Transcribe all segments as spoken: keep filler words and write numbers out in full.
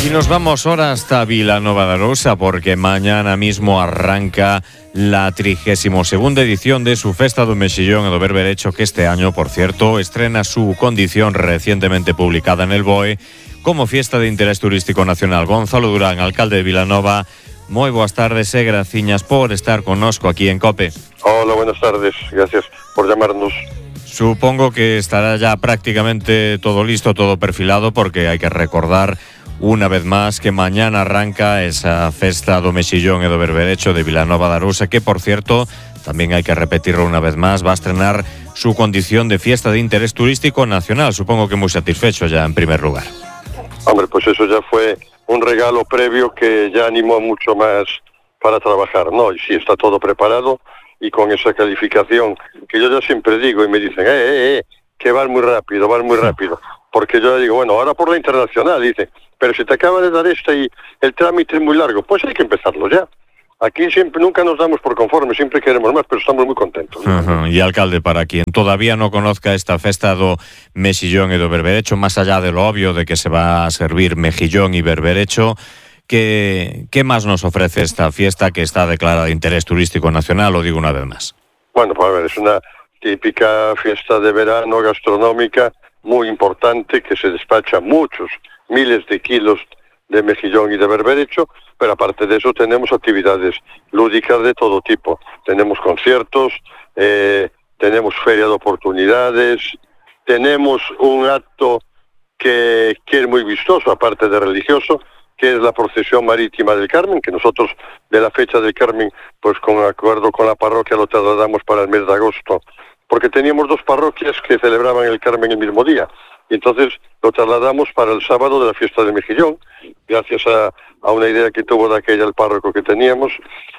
Y nos vamos ahora hasta Vilanova de Arousa porque mañana mismo arranca la trigésima segunda edición de su Festa do Mexillón e do Berberecho, que este año, por cierto, estrena su condición recientemente publicada en el B O E como Fiesta de Interés Turístico Nacional. Gonzalo Durán, alcalde de Vilanova, muy buenas tardes e graciñas por estar connosco aquí en COPE. Hola, buenas tardes, gracias por llamarnos. Supongo que estará ya prácticamente todo listo, todo perfilado, porque hay que recordar una vez más que mañana arranca esa Festa do Mexillón e do Berberecho de Vilanova de Arousa, que por cierto, también hay que repetirlo una vez más, va a estrenar su condición de Fiesta de Interés Turístico Nacional. Supongo que muy satisfecho ya en primer lugar. Hombre, pues eso ya fue un regalo previo que ya animó mucho más para trabajar, ¿no? Y sí, está todo preparado y con esa calificación que yo ya siempre digo y me dicen, eh, eh, eh, que van muy rápido, van muy rápido. Porque yo digo, bueno, ahora por la internacional, dice, pero si te acaba de dar esta y el trámite es muy largo, pues hay que empezarlo ya. Aquí siempre, nunca nos damos por conforme, siempre queremos más, pero estamos muy contentos, ¿no? Uh-huh. Y alcalde, para quien todavía no conozca esta Festa do Mexillón e do Berberecho, más allá de lo obvio de que se va a servir mejillón y berberecho, ¿qué, qué más nos ofrece esta fiesta que está declarada de interés turístico nacional? Lo digo una vez más. Bueno, pues a ver, es una típica fiesta de verano gastronómica muy importante, que se despacha muchos, miles de kilos de mejillón y de berberecho, pero aparte de eso tenemos actividades lúdicas de todo tipo. Tenemos conciertos, eh, tenemos feria de oportunidades, tenemos un acto que, que es muy vistoso, aparte de religioso, que es la procesión marítima del Carmen, que nosotros de la fecha del Carmen, pues con acuerdo con la parroquia lo trasladamos para el mes de agosto, porque teníamos dos parroquias que celebraban el Carmen el mismo día, y entonces lo trasladamos para el sábado de la fiesta del Mejillón, gracias a, a una idea que tuvo de aquella el párroco que teníamos,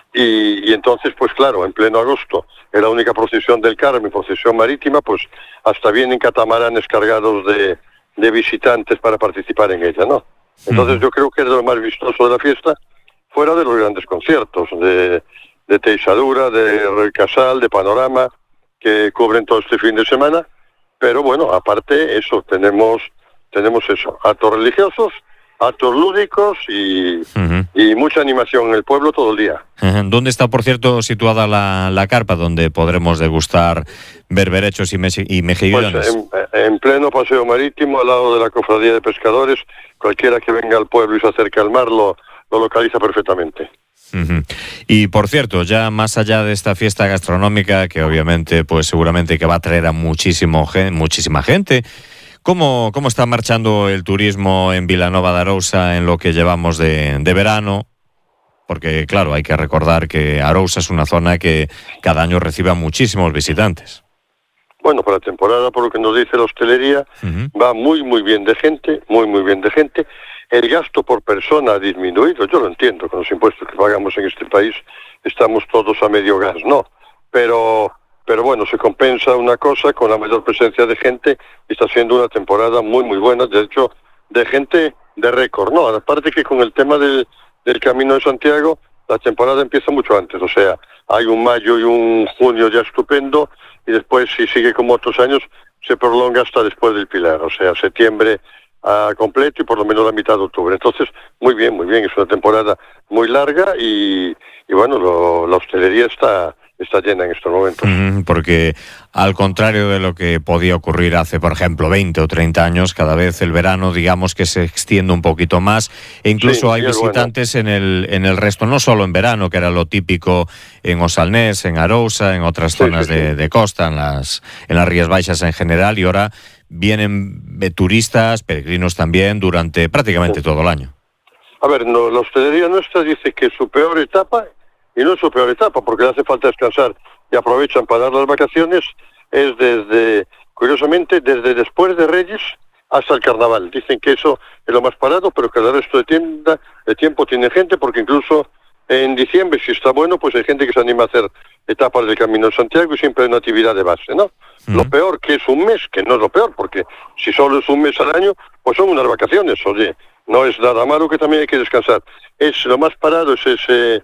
y, y entonces, pues claro, en pleno agosto, era la única procesión del Carmen, procesión marítima, pues hasta vienen catamaranes cargados de, de visitantes para participar en ella, ¿no? Entonces yo creo que es lo más vistoso de la fiesta, fuera de los grandes conciertos, de, de Teixadura, de Casal, de Panorama, que cubren todo este fin de semana, pero bueno, aparte eso, tenemos tenemos eso, actos religiosos, actos lúdicos y, uh-huh. y mucha animación en el pueblo todo el día. Uh-huh. ¿Dónde está, por cierto, situada la, la carpa donde podremos degustar berberechos y, me- y mejillones? Pues en, en pleno paseo marítimo, al lado de la cofradía de pescadores, cualquiera que venga al pueblo y se acerque al mar lo, lo localiza perfectamente. Uh-huh. Y por cierto, ya más allá de esta fiesta gastronómica, que obviamente, pues seguramente que va a traer a muchísimo, muchísima gente, ¿cómo, cómo está marchando el turismo en Vilanova de Arousa en lo que llevamos de, de verano? Porque, claro, hay que recordar que Arousa es una zona que cada año recibe a muchísimos visitantes. Bueno, para la temporada, por lo que nos dice la hostelería, uh-huh. va muy, muy bien de gente, muy, muy bien de gente. El gasto por persona ha disminuido, yo lo entiendo, con los impuestos que pagamos en este país estamos todos a medio gas, ¿no? Pero, pero bueno, se compensa una cosa con la mayor presencia de gente y está siendo una temporada muy, muy buena, de hecho, de gente de récord, ¿no? Aparte que con el tema del, del Camino de Santiago, la temporada empieza mucho antes, o sea, hay un mayo y un junio ya estupendo y después, si sigue como otros años, se prolonga hasta después del Pilar, o sea, septiembre a completo y por lo menos la mitad de octubre. Entonces, muy bien, muy bien, es una temporada muy larga y, y bueno, lo, la hostelería está, está llena en estos momentos. Mm, porque al contrario de lo que podía ocurrir hace, por ejemplo, veinte o treinta años, cada vez el verano, digamos que se extiende un poquito más e incluso sí, hay sí, visitantes bueno. en el en el resto, no solo en verano, que era lo típico en Osalnés, en Arousa, en otras zonas sí, sí, de, sí. de costa, en las, en las Rías Baixas en general, y ahora vienen turistas, peregrinos también, durante prácticamente sí. todo el año. A ver, no, la hostelería nuestra dice que su peor etapa, y no es su peor etapa, porque le hace falta descansar y aprovechan para dar las vacaciones, es desde, curiosamente, desde después de Reyes hasta el Carnaval. Dicen que eso es lo más parado, pero que el resto de, tienda, de tiempo tiene gente, porque incluso en diciembre, si está bueno, pues hay gente que se anima a hacer etapas del Camino de Santiago y siempre hay una actividad de base, ¿no? Mm. Lo peor que es un mes, que no es lo peor, porque si solo es un mes al año, pues son unas vacaciones, oye, no es nada malo, que también hay que descansar. Es lo más parado, es ese,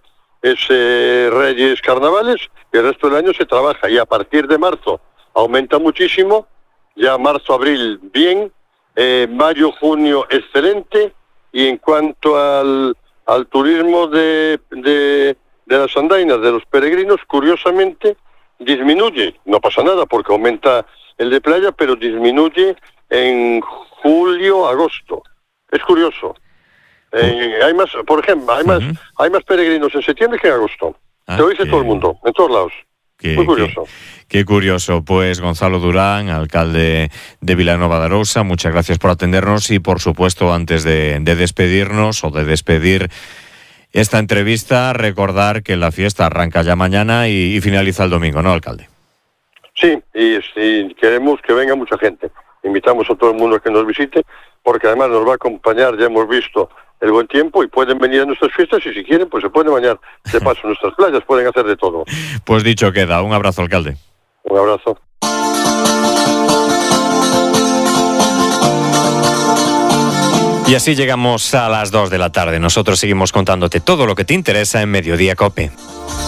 ese Reyes, Carnavales, y el resto del año se trabaja, y a partir de marzo aumenta muchísimo, ya marzo, abril bien, eh, mayo, junio excelente, Y en cuanto al, al turismo de, de, de las andainas, de los peregrinos, curiosamente disminuye. No pasa nada porque aumenta el de playa, pero disminuye en julio, agosto. Es curioso. Eh, hay más, por ejemplo, hay más, uh-huh. hay más peregrinos en septiembre que en agosto. Ah, Te lo dice que... todo el mundo, en todos lados. Qué, Muy curioso. Qué, qué curioso. Pues Gonzalo Durán, alcalde de Vilanova de Arousa, muchas gracias por atendernos y, por supuesto, antes de, de despedirnos o de despedir esta entrevista, recordar que la fiesta arranca ya mañana y, y finaliza el domingo, ¿no, alcalde? Sí, y, y queremos que venga mucha gente. Invitamos a todo el mundo a que nos visite, porque además nos va a acompañar, ya hemos visto el buen tiempo, y pueden venir a nuestras fiestas y si quieren, pues se pueden bañar de paso en nuestras playas, pueden hacer de todo. Pues dicho queda. Un abrazo, alcalde. Un abrazo. Y así llegamos a las dos de la tarde. Nosotros seguimos contándote todo lo que te interesa en Mediodía COPE.